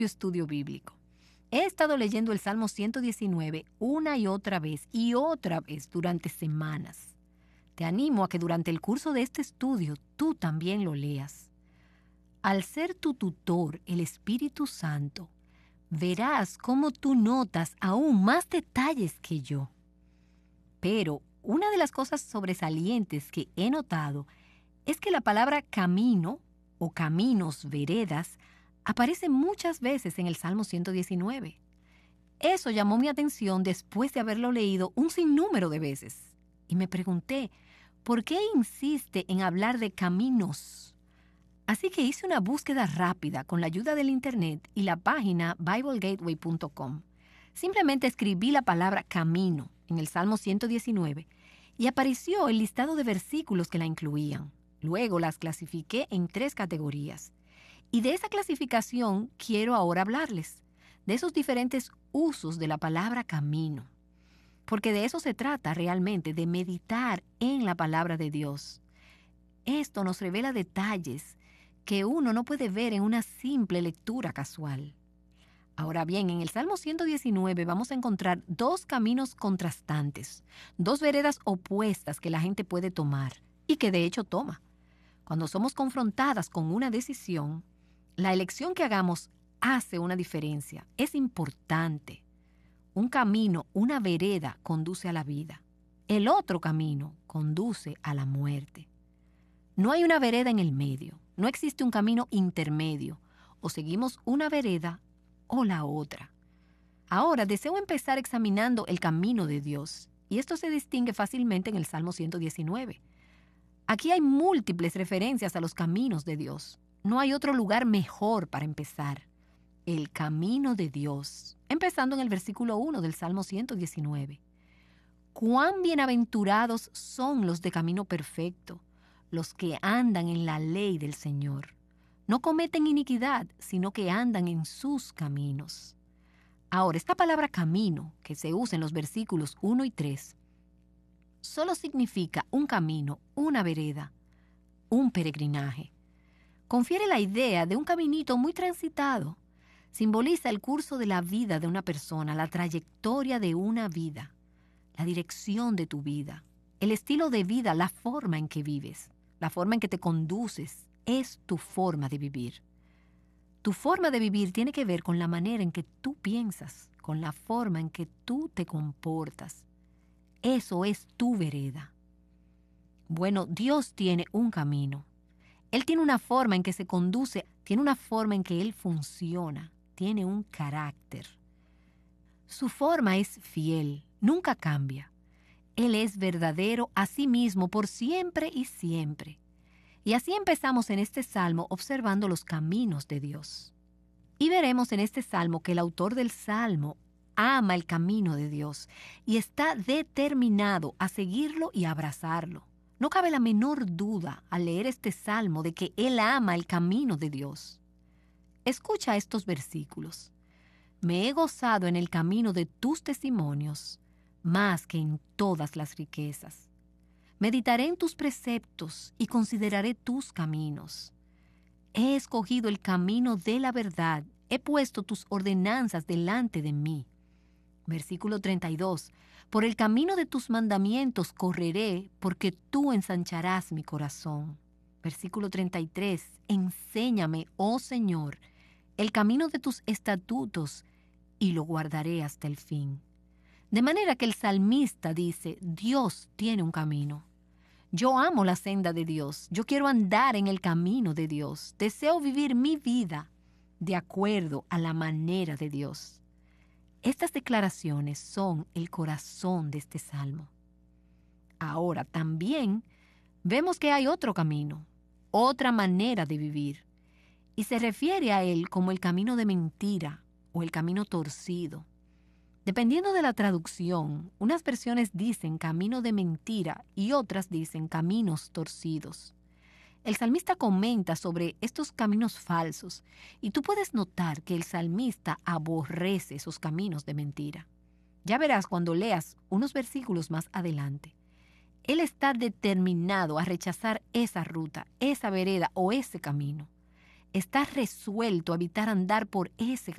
estudio bíblico. He estado leyendo el Salmo 119 una y otra vez durante semanas. Te animo a que durante el curso de este estudio tú también lo leas. Al ser tu tutor, el Espíritu Santo, verás cómo tú notas aún más detalles que yo. Pero una de las cosas sobresalientes que he notado es que la palabra camino o caminos, veredas, aparece muchas veces en el Salmo 119. Eso llamó mi atención después de haberlo leído un sinnúmero de veces. Y me pregunté, ¿por qué insiste en hablar de caminos? Así que hice una búsqueda rápida con la ayuda del internet y la página BibleGateway.com. Simplemente escribí la palabra camino en el Salmo 119 y apareció el listado de versículos que la incluían. Luego las clasifiqué en 3 categorías. Y de esa clasificación quiero ahora hablarles, de esos diferentes usos de la palabra camino. Porque de eso se trata realmente, de meditar en la palabra de Dios. Esto nos revela detalles que uno no puede ver en una simple lectura casual. Ahora bien, en el Salmo 119 vamos a encontrar 2 caminos contrastantes, 2 veredas opuestas que la gente puede tomar y que de hecho toma. Cuando somos confrontadas con una decisión, la elección que hagamos hace una diferencia, es importante. Un camino, una vereda, conduce a la vida. El otro camino conduce a la muerte. No hay una vereda en el medio, no existe un camino intermedio. O seguimos una vereda o la otra. Ahora deseo empezar examinando el camino de Dios, y esto se distingue fácilmente en el Salmo 119. Aquí hay múltiples referencias a los caminos de Dios. No hay otro lugar mejor para empezar. El camino de Dios. Empezando en el versículo 1 del Salmo 119. Cuán bienaventurados son los de camino perfecto, los que andan en la ley del Señor. No cometen iniquidad, sino que andan en sus caminos. Ahora, esta palabra camino, que se usa en los versículos 1 y 3, solo significa un camino, una vereda, un peregrinaje. Confiere la idea de un caminito muy transitado. Simboliza el curso de la vida de una persona, la trayectoria de una vida, la dirección de tu vida, el estilo de vida, la forma en que vives, la forma en que te conduces, es tu forma de vivir. Tu forma de vivir tiene que ver con la manera en que tú piensas, con la forma en que tú te comportas. Eso es tu vereda. Bueno, Dios tiene un camino. Él tiene una forma en que se conduce, tiene una forma en que Él funciona, tiene un carácter. Su forma es fiel, nunca cambia. Él es verdadero a sí mismo por siempre y siempre. Y así empezamos en este salmo observando los caminos de Dios. Y veremos en este salmo que el autor del salmo ama el camino de Dios y está determinado a seguirlo y abrazarlo. No cabe la menor duda al leer este salmo de que él ama el camino de Dios. Escucha estos versículos. Me he gozado en el camino de tus testimonios, más que en todas las riquezas. Meditaré en tus preceptos y consideraré tus caminos. He escogido el camino de la verdad, he puesto tus ordenanzas delante de mí. Versículo 32. Por el camino de tus mandamientos correré, porque tú ensancharás mi corazón. Versículo 33. Enséñame, oh Señor, el camino de tus estatutos, y lo guardaré hasta el fin. De manera que el salmista dice, Dios tiene un camino. Yo amo la senda de Dios. Yo quiero andar en el camino de Dios. Deseo vivir mi vida de acuerdo a la manera de Dios. Estas declaraciones son el corazón de este salmo. Ahora también vemos que hay otro camino, otra manera de vivir, y se refiere a él como el camino de mentira o el camino torcido. Dependiendo de la traducción, unas versiones dicen camino de mentira y otras dicen caminos torcidos. El salmista comenta sobre estos caminos falsos y tú puedes notar que el salmista aborrece esos caminos de mentira. Ya verás cuando leas unos versículos más adelante. Él está determinado a rechazar esa ruta, esa vereda o ese camino. Estás resuelto a evitar andar por ese